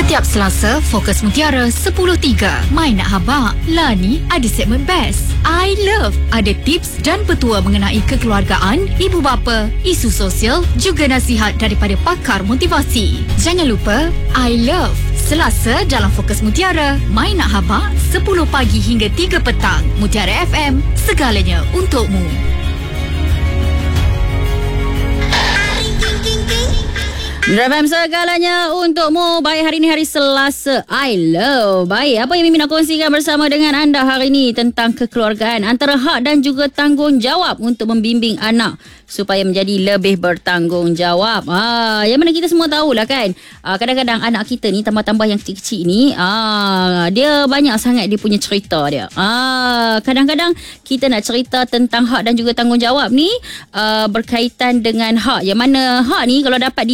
Setiap Selasa, Fokus Mutiara 10.3. Mai nak habaq? Lah ni ada segmen Best. I Love. Ada tips dan petua mengenai kekeluargaan, ibu bapa, isu sosial, juga nasihat daripada pakar motivasi. Jangan lupa, I Love. Selasa dalam Fokus Mutiara. Mai nak habaq? 10 pagi hingga 3 petang. Mutiara FM, segalanya untukmu. FM segalanya untukmu. Baik, hari ini hari Selasa, I Love. Baik, apa yang Mimi nak kongsikan bersama dengan anda hari ini tentang kekeluargaan, antara hak dan juga tanggungjawab untuk membimbing anak supaya menjadi lebih bertanggungjawab. Yang mana kita semua tahulah kan, kadang-kadang anak kita ni, tambah-tambah yang kecil-kecil ni, dia banyak sangat dia punya cerita dia. Kadang-kadang kita nak cerita tentang hak dan juga tanggungjawab ni berkaitan dengan hak. Yang mana hak ni kalau dapat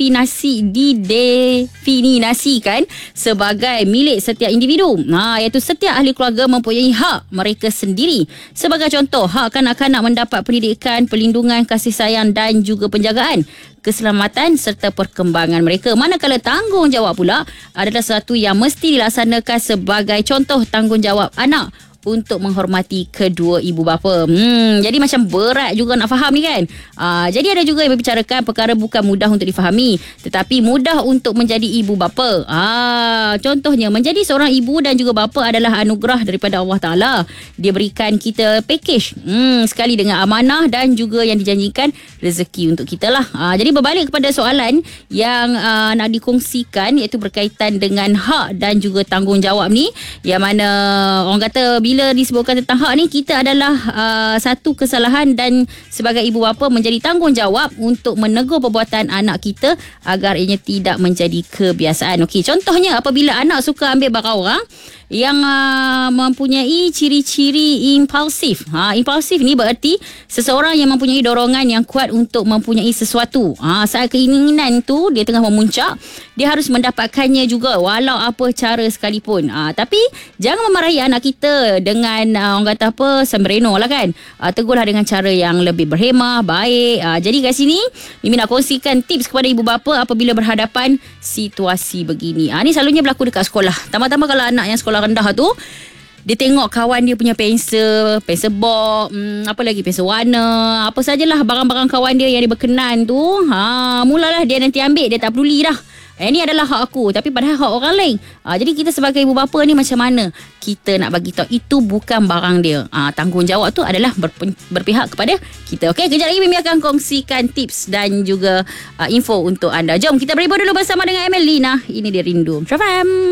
didefinisikan sebagai milik setiap individu, iaitu setiap ahli keluarga mempunyai hak mereka sendiri. Sebagai contoh, hak kanak-kanak mendapat pendidikan, perlindungan, kasih sayang dan juga penjagaan, keselamatan serta perkembangan mereka. Manakala tanggungjawab pula adalah sesuatu yang mesti dilaksanakan sebagai contoh tanggungjawab anak untuk menghormati kedua ibu bapa. Jadi macam berat juga nak faham ni kan. Jadi ada juga yang membicarakan perkara bukan mudah untuk difahami, tetapi mudah untuk menjadi ibu bapa. Contohnya, menjadi seorang ibu dan juga bapa adalah anugerah daripada Allah Ta'ala. Dia berikan kita package sekali dengan amanah dan juga yang dijanjikan rezeki untuk kita lah. Jadi berbalik kepada soalan yang nak dikongsikan, iaitu berkaitan dengan hak dan juga tanggungjawab ni, yang mana orang kata bila disebutkan tentang hak ni, kita adalah satu kesalahan dan sebagai ibu bapa menjadi tanggungjawab untuk menegur perbuatan anak kita agar ianya tidak menjadi kebiasaan. Okey, contohnya apabila anak suka ambil barang orang yang mempunyai ciri-ciri impulsif. Impulsif ni berarti seseorang yang mempunyai dorongan yang kuat untuk mempunyai sesuatu. Saat keinginan tu dia tengah memuncak, dia harus mendapatkannya juga walau apa cara sekalipun. Tapi jangan memarahi anak kita dengan orang kata apa, sembreno lah kan. Tegurlah dengan cara yang lebih berhemah, baik. Jadi kat sini Mimi nak kongsikan tips kepada ibu bapa apabila berhadapan situasi begini. Ni selalunya berlaku dekat sekolah. Tambah-tambah kalau anak yang sekolah rendah tu, dia tengok kawan dia punya pensel box, apa lagi, pensel warna, apa sajalah barang-barang kawan dia yang dia berkenan tu, mulalah dia nanti ambil, dia tak peduli dah. Ini adalah hak aku, tapi padahal hak orang lain. Jadi kita sebagai ibu bapa ni macam mana kita nak bagi tahu itu bukan barang dia. Tanggungjawab tu adalah berpihak kepada kita. Okey, kejap lagi Mimi akan kongsikan tips dan juga info untuk anda. Jom kita berhibur dulu bersama dengan Emelina. Ini dia Rindu. Trafam.